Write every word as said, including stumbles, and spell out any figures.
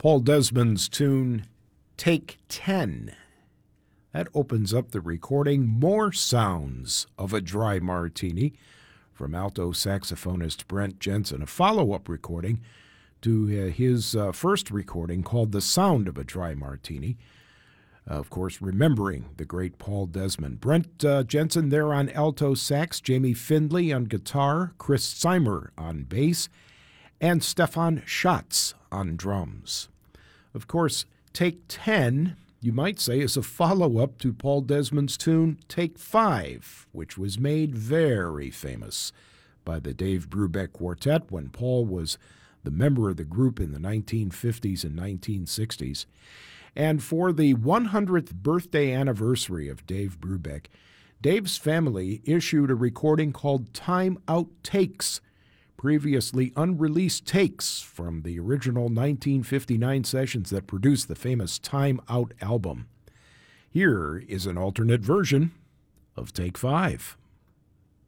Paul Desmond's tune, Take Ten. That opens up the recording, More Sounds of a Dry Martini, from alto saxophonist Brent Jensen, a follow-up recording to uh, his uh, first recording called The Sound of a Dry Martini. Uh, of course, remembering the great Paul Desmond. Brent uh, Jensen there on alto sax, Jamie Findlay on guitar, Chris Seimer on bass, and Stefan Schatz on drums. Of course, Take Ten, you might say, is a follow-up to Paul Desmond's tune Take Five, which was made very famous by the Dave Brubeck Quartet when Paul was the member of the group in the nineteen fifties and nineteen sixties. And for the one hundredth birthday anniversary of Dave Brubeck, Dave's family issued a recording called Time Out Takes, previously unreleased takes from the original nineteen fifty-nine sessions that produced the famous Time Out album. Here is an alternate version of Take Five.